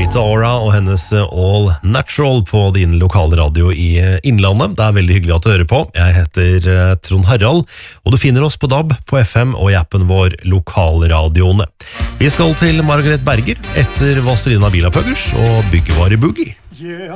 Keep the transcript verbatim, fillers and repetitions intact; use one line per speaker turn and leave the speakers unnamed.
Rita Ora og hennes All Natural på din lokale radio i Innlandet. Det er veldig hyggelig at du hører på. Jeg heter Trond Harald, og du finner oss på D A B, på F M og i appen vår Lokalradioene. Vi skal til Margaret Berger etter Vazelina Bilaphuggers og Byggevarer Boogie.